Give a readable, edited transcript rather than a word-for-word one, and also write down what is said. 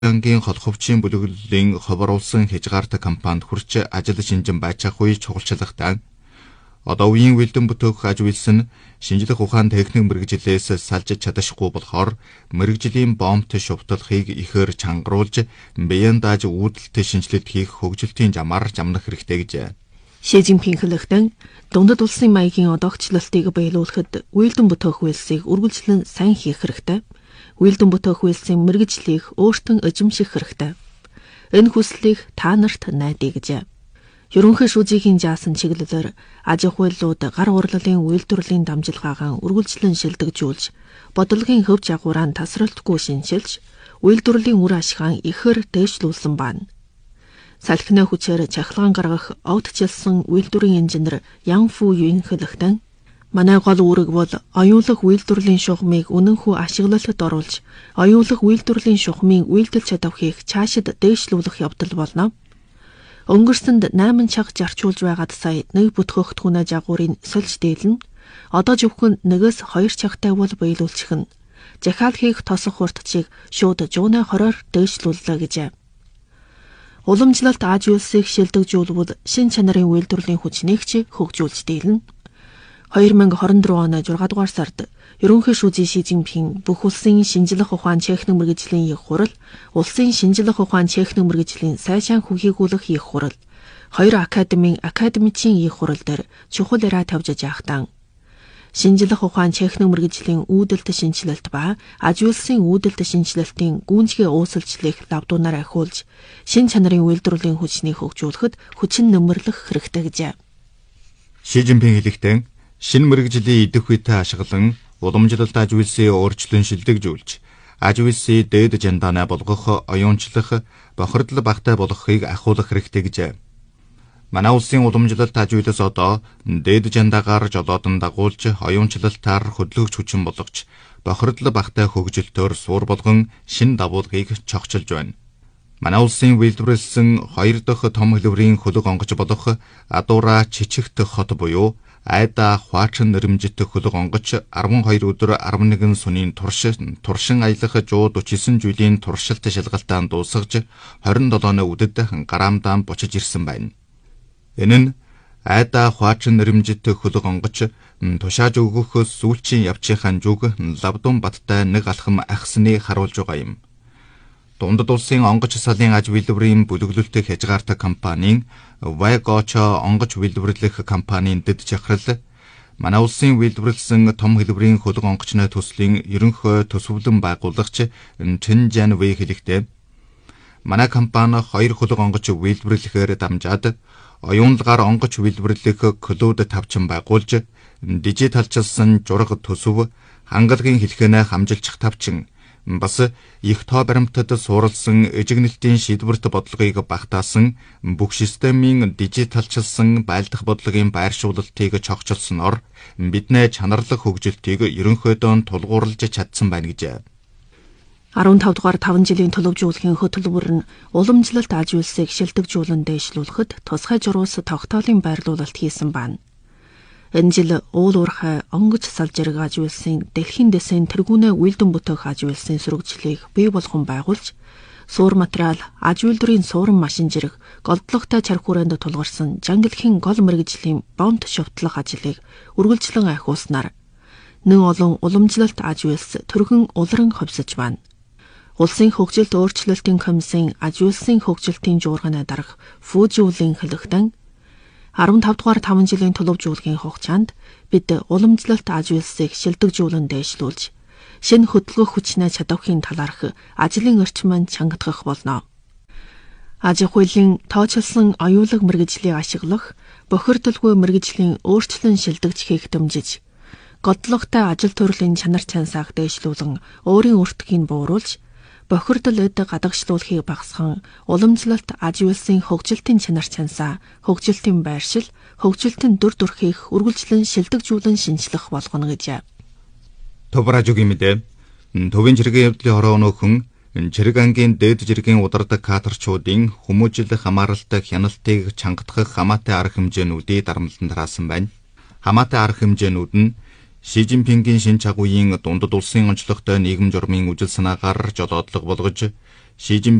Ангийн хол хувьчийн бүлэглэлийн ховоруулсан хязгаартай компанид хүрч ажил шинжин байцаах үе чухалчлагтай. Одоо үеийн үлдэн бүтээх аж үйлс нь шинжлэх ухаан техник мэрэгжлээс салж чадахгүй болохоор мэрэгжлийн бомбт шувталхыг ихээр чангаруулж биеийн дааж үүдэлтэй шинжилэлт хийх хөгжилтийн замаар замнах хэрэгтэй гэж. Ши Цзиньпин хэлэхдээ дундад улсын маягийн одоогчлалтыг биелүүлэхэд үйлдэн бүтээх үйлсийг үргэлжлэн сайн хийх хэрэгтэй. Үйлдэн бүтээх үйлсийн мэрэгжлийг өөртөө эзэмших хэрэгтэй. Энэ хүслийг та нарт найдаа гэж. Ерөнхий шүүжийн жаасан чиглэлээр аж ахуйлууд гар урлалын үйлдвэрлэлийн дамжуулгаагаа үргэлжлэн шилдэгжүүлж, бодлогын хөв жагуураа тасралтгүй шинжилж, үйлдвэрлэлийн үр ашиган ихээр дээшлүүлсэн байна. Салхины хүчээр чахалгаан гаргах огтчилсан үйлдвэрийн инженер Ян Фу Юн хэлэхдээ манай гол үүрэг бол оюулах үйлдвэрлэлийн шугамыг үнэнхүү ашиглалтад оруулж, оюулах үйлдвэрлэлийн шугамын үйлдэл чадварыг цаашид дээшлүүлэх явдал болно. Өнгөрсөнд 8 чаг зарчуулж байгаад сая нэг бүтгэгдэхүүнээ жагуурын сольж дийлнэ. Одоо зөвхөн 1-2 чагтай бол биелүүлчих нь. Захиал хийх тосох хурдчийг шууд 120-оор дээшлүүллээ гэж. Уламжлалт аж үйлсийг шилдэгжүүлбэл шин чанарын үйлдвэрлэлийн хүчнийг ч хөгжүүлж дийлнэ. 2024 оны 6 дугаар сард ерөнхий шүүжийн Ши Цзиньпин бүх улсын шинжлэх ухаан техник мэргэжлийн их хурал, улсын шинжлэх ухаан техник мэргэжлийн сайшаан хүхийгүүлэх их хурал, 2 академийн академичийн их хурал дээр чухал яриа тавьж яахтан шинжлэх ухаан техник мэргэжлийн үүдэлт шинжилэлт ба аж үйлсийн үүдэлт шинжилэлтийн гүйцэтгэх уусалчлалыг лавдуунаар ахиулж, шин чанарын үйлдвэрлэлийн хүчнийг хөгжүүлэхэд хүчин нэмэрлэх хэрэгтэй гэж. Ши Цзиньпин хэлэхдээ шинэ мэрэгжлийн идэх үетэй ашиглан уламжлалт аж үйлсийн өөрчлөн шилдэгжүүлж, аж үйлсийн дээд жандаанаа болгох, оюунчлах, бохирдол багтай болгохыг ахиулах хэрэгтэй гэж. Манай улсын уламжлалт аж үйлс одоо дээд жандаагаар жолоодон дагуулж, оюунчлалтаар хөдөлгөгч хүчин болгож, бохирдол багтай хөгжилтөөр суур болгон шинэ давуулгыг чогчилж байна. Манай улсын үйлдвэрлэсэн 2 дахь том хэлбэрийн хөлөг онгоц болох Адуура Чичигт хот буюу Айда Хваачин нэрмжит хөлөг онгоц 12 өдөр 11 сүнийн туршин аялах 149 жилийн туршилт шалгалтаан дуусгаж 27-ны үдэд гараамдаан бочиж ирсэн байна. Энэ нь Айда Хваачин нэрмжит хөлөг онгоц тушааж өгөх сүүлчийн явчийнхаа зүг лавдун баттай нэг алхам ахсныг харуулж байгаа юм. Дундад улсын онгоц салын аж үйлдвэрийн бүлэглэлт хязгаартай компанийн Вайгочо онгоц үйлдвэрлэх компанийн дэд захирал манай улсын үйлдвэрлэсэн том хэлбэрийн хөлөг онгоцны төслийн ерөнхий төсвөлэн байгуулагч Чэн Жан Вэй хэлэхдээ манай компани 2 хөлөг онгоц үйлдвэрлэхээр дамжаад оюунлагаар онгоц үйлдвэрлэх клуб тавчин байгуулж, дижиталчилсан жураг төсөв, хангалагын хэлхэнэ хамжилчих тавчин бас их тоо баримтад суурилсан эжигнэлтийн шийдвэрт бодлогыг багтаасан бүх системийн дижиталчилсан байлдах бодлогын байршуулалтыг чогчилсноор бидний чанарлах хөгжилтийг ерөнхийдөө тулгуурлаж чадсан байна гэж. 15 дугаар 5 жилийн төлөвжүүлэхийн хөтөлбөр нь уламжлалт аж үйлсийг шилдэгжүүлэн дээшлүүлэхэд тусгай журуус тогтоолын байрлуулалт хийсэн байна. Энэ жил уул уурхай онгоц салж ирэх аж үйлсийн дэлхийн дэсийн тэргүүнээ үйлдэн бүтээх аж үйлсийн сургажлыг бий болгон байгуулж, суур материал, аж үйлдвэрийн суурин машин зэрэг голдлоготой чарх хүрээнд тулгарсан жангилхийн гол мэргэжлийн бомб шувтлах ажлыг үргэлжлэн ахиулснаар нэн олон уламжлалт аж үйлс төргөн улиран ховсож байна. Улсын хөгжилт өөрчлөлтийн комиссийн аж үйлсийн хөгжилтийн жуурганы дарга Фужиулын хэлэхдээ 15 дугаар 5 жилийн төлөвжүүлэхийн хугацаанд бид уламжлалт аж үйлсийг шилдэгжүүлэн дээшлүүлж, шинэ хөдөлгөх хүчнээ чадвархын талаарх ажлын орчмыг чангадгах болно. Аж ахуйлын тооцоолсон оюулах мэргэжлийг ашиглах, бохирдолгүй мэргэжлийн өөрчлөн шилдэгжихийг дэмжиж, голдлоготой ажил төрлийн чанар чансааг дээшлүүлэн өөрийн өртгийг бууруулж, бохирдол эд гадагшлуулахыг багасган уламжлалт аж үйлсийн хөгжилтийн чанар чансаа, хөгжилтийн байршил, хөгжилтийн дүр төрхийг үргэлжлэн шилдэгжүүлэн шинжлэх болгоно гэж. Товражугийн мэдээ төвийн жиргэн явдлын хороо өнөөхөн Чирэг ангийн дээд жиргэн удардаг каторчуудын хүмүүжил хамааралтай хяналтыг чангадах хамаатай арга хэмжээнүүдийг дарамтлан тараасан байна. Хамаатай арга хэмжээнүүд нь Ши Цзиньпингийн шин чагуугийн дундад улсын онцлогтой нийгэм журмын үжил санаагаар жолоодлого болгож, Ши